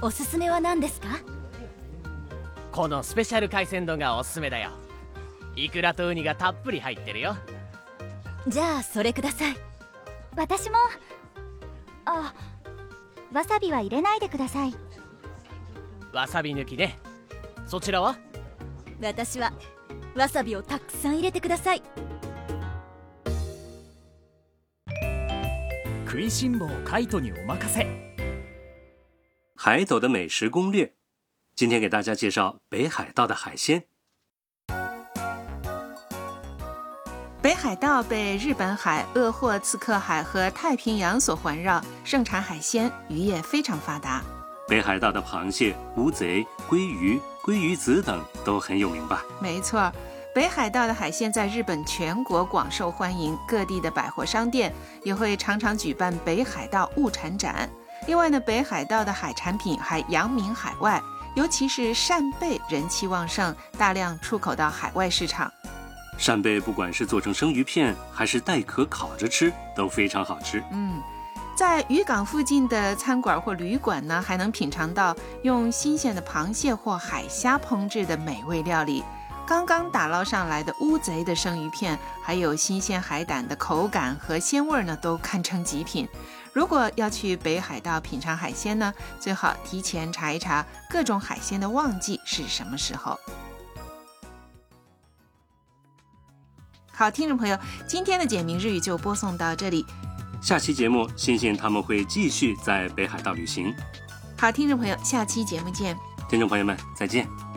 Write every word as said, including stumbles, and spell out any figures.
おすすめは何ですか？ このスペシャル海鮮丼がおすすめだよ。イクラとウニがたっぷり入ってるよ。 じゃあそれください。 私も。あ、わさびは入れないでください。 わさび抜きね。そちらは？ 私はわさびをたくさん入れてください。 食いしん坊カイトにお任せ。 海斗的美食攻略，今天给大家介绍北海道的海鲜。 北海道被日本海、鄂霍次克海和太平洋所环绕，盛产海鲜，渔业非常发达。 北海道的螃蟹、乌贼、鲑鱼、鲑鱼子等都很有名吧？ 没错，北海道的海鲜在日本全国广受欢迎，各地的百货商店也会常常举办北海道物产展。另外呢，北海道的海产品还扬名海外，尤其是扇贝人气旺盛，大量出口到海外市场。 扇贝不管是做成生鱼片还是带壳烤着吃都非常好吃。 嗯，在渔港附近的餐馆或旅馆呢，还能品尝到用新鲜的螃蟹或海虾烹制的美味料理。刚刚打捞上来的乌贼的生鱼片，还有新鲜海胆的口感和鲜味呢，都堪称极品。如果要去北海道品尝海鲜呢，最好提前查一查各种海鲜的旺季是什么时候。好，听众朋友，今天的简明日语就播送到这里。 下期节目，欣欣他们会继续在北海道旅行。 好，听众朋友，下期节目见。 听众朋友们，再见。